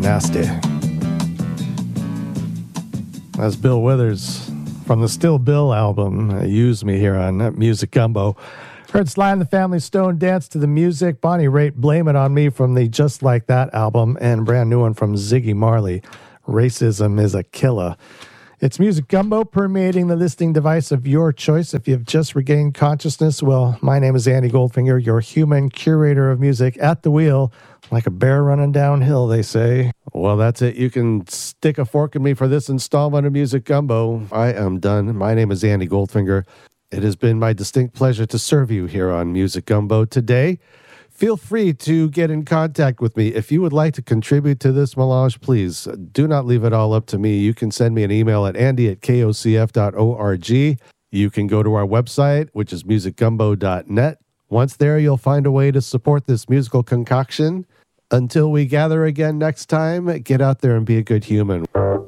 Nasty. That's Bill Withers from the Still Bill album. Use Me here on Music Gumbo. Heard Sly and the Family Stone dance to the music. Bonnie Raitt, Blame It On Me from the Just Like That album, and a brand new one from Ziggy Marley, Racism Is a Killer. It's Music Gumbo, permeating the listening device of your choice. If you've just regained consciousness, well, my name is Andy Goldfinger, your human curator of music at the wheel, like a bear running downhill, they say. Well, that's it. You can stick a fork in me for this installment of Music Gumbo. I am done. My name is Andy Goldfinger. It has been my distinct pleasure to serve you here on Music Gumbo today. Feel free to get in contact with me. If you would like to contribute to this melange, please do not leave it all up to me. You can send me an email at andy@kocf.org. You can go to our website, which is musicgumbo.net. Once there, you'll find a way to support this musical concoction. Until we gather again next time, get out there and be a good human.